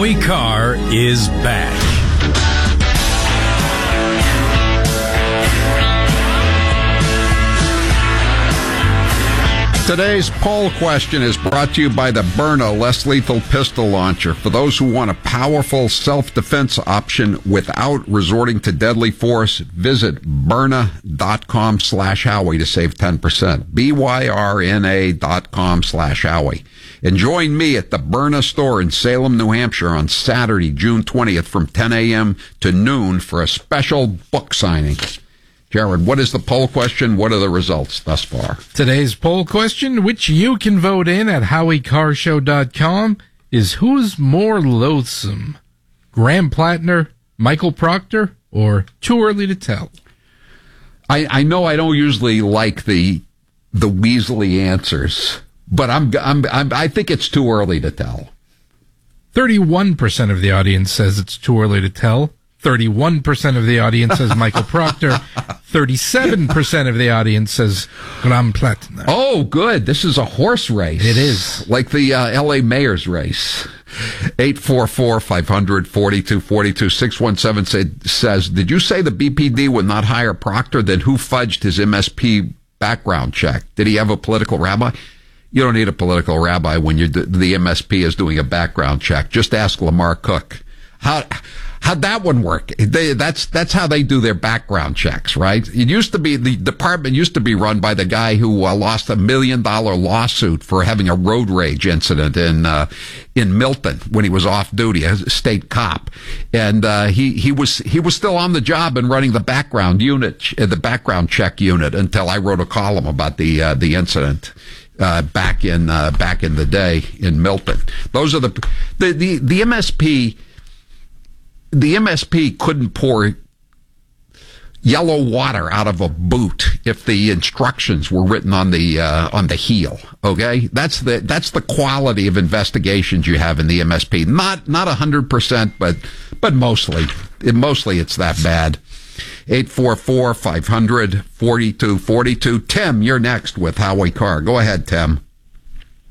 Howie Carr is back. Today's poll question is brought to you by the Byrna Less Lethal Pistol Launcher. For those who want a powerful self-defense option without resorting to deadly force, visit Byrna.com/Howie to save 10%. BYRNA.com/Howie. And join me at the Byrna store in Salem, New Hampshire on Saturday, June 20th from 10 a.m. to noon for a special book signing. Jared, what is the poll question? What are the results thus far? Today's poll question, which you can vote in at HowieCarrshow.com, is who's more loathsome? Graham Plattner, Michael Proctor, or too early to tell? I know I don't usually like the Weasley answers, but I think it's too early to tell. 31% of the audience says it's too early to tell. 31% of the audience says Michael Proctor. 37% of the audience says Graham Plattner. Oh, good. This is a horse race. It is. Like the L.A. mayor's race. 844-500-4242. 617 says, did you say the BPD would not hire Proctor? Then who fudged his MSP background check? Did he have a political rabbi? You don't need a political rabbi when the MSP is doing a background check. Just ask Lamar Cook. How'd that one work? That's how they do their background checks, right? It used to be, the department used to be run by the guy who lost $1 million lawsuit for having a road rage incident in Milton when he was off duty as a state cop. And he was still on the job and running the background unit, the background check unit, until I wrote a column about the incident back in the day in Milton. Those are the MSP. The MSP couldn't pour yellow water out of a boot if the instructions were written on the heel. Okay, that's the quality of investigations you have in the MSP. Not 100%, but mostly it's that bad. 844-500-4242. Tim, you're next with Howie Carr. Go ahead, Tim.